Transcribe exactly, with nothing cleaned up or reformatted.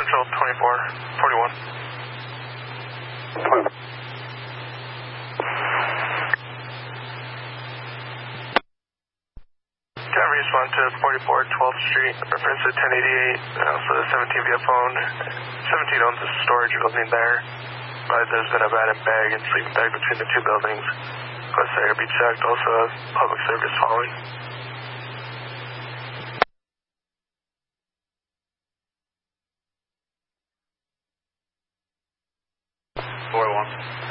Central twenty-four forty-one. twenty. Can respond to forty-four twelfth Street, reference to ten eighty-eight, uh, for the seventeen via phone. seventeen owns a storage building there, but there's been a abandoned bag and sleeping bag between the two buildings. Request area be checked, also a public service following. forty-one.